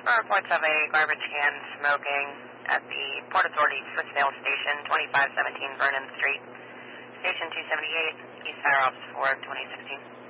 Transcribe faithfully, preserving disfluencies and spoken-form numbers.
Reports of a garbage can smoking at the Port Authority Switzdale Station, twenty-five seventeen Vernon Street. Station two seventy-eight, East Fire Ops four, twenty sixteen.